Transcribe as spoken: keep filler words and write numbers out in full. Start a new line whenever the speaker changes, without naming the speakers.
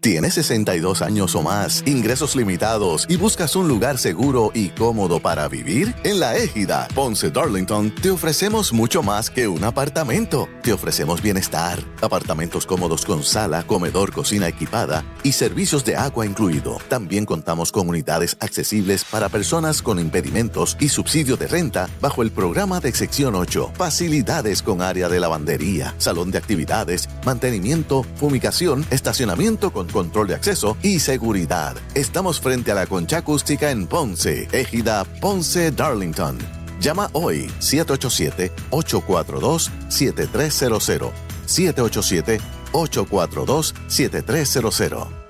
¿Tienes sesenta y dos años o más, ingresos limitados y buscas un lugar seguro y cómodo para vivir? En La Égida, Ponce Darlington, te ofrecemos mucho más que un apartamento. Te ofrecemos bienestar, apartamentos cómodos con sala, comedor, cocina equipada y servicios de agua incluido. También contamos con unidades accesibles para personas con impedimentos y subsidio de renta bajo el programa de Sección ocho. Facilidades con área de lavandería, salón de actividades, mantenimiento, fumigación, estacionamiento con control de acceso y seguridad. Estamos frente a la Concha Acústica en Ponce, Égida, Ponce, Darlington. Llama hoy siete ocho siete, ocho cuatro dos, siete tres cero cero, siete ocho siete, ocho cuatro dos, siete tres cero cero.